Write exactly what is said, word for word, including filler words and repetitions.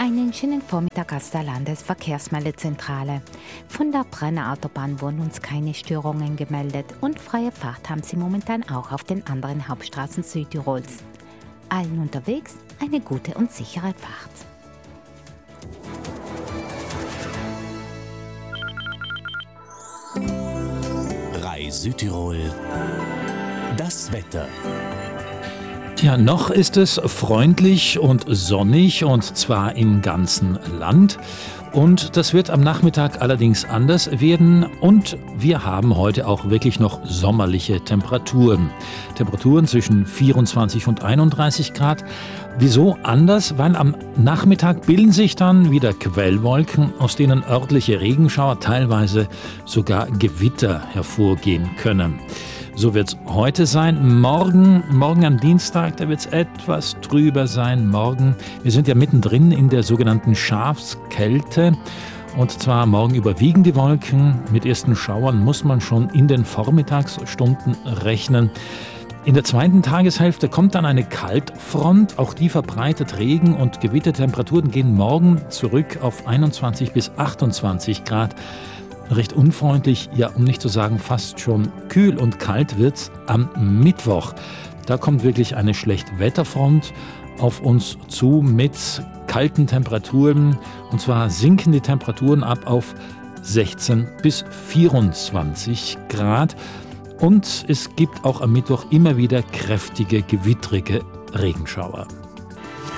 Einen schönen Vormittag aus der Landesverkehrsmeldezentrale. Von der Brenner Autobahn wurden uns keine Störungen gemeldet und freie Fahrt haben sie momentan auch auf den anderen Hauptstraßen Südtirols. Allen unterwegs eine gute und sichere Fahrt. Rai Südtirol. Das Wetter. Ja, noch ist es freundlich und sonnig und zwar im ganzen Land. Und das wird am Nachmittag allerdings anders werden und wir haben heute auch wirklich noch sommerliche Temperaturen. Temperaturen zwischen vierundzwanzig und einunddreißig Grad. Wieso anders? Weil am Nachmittag bilden sich dann wieder Quellwolken, aus denen örtliche Regenschauer, teilweise sogar Gewitter hervorgehen können. So wird es heute sein. Morgen, morgen am Dienstag, da wird es etwas trüber sein. Morgen, wir sind ja mittendrin in der sogenannten Schafskälte. Und zwar morgen überwiegen die Wolken. Mit ersten Schauern muss man schon in den Vormittagsstunden rechnen. In der zweiten Tageshälfte kommt dann eine Kaltfront. Auch die verbreitet Regen und Gewittertemperaturen gehen morgen zurück auf einundzwanzig bis achtundzwanzig Grad. Recht unfreundlich, ja um nicht zu sagen fast schon kühl und kalt wird's am Mittwoch. Da kommt wirklich eine Schlechtwetterfront auf uns zu mit kalten Temperaturen. Und zwar sinken die Temperaturen ab auf sechzehn bis vierundzwanzig Grad. Und es gibt auch am Mittwoch immer wieder kräftige, gewittrige Regenschauer.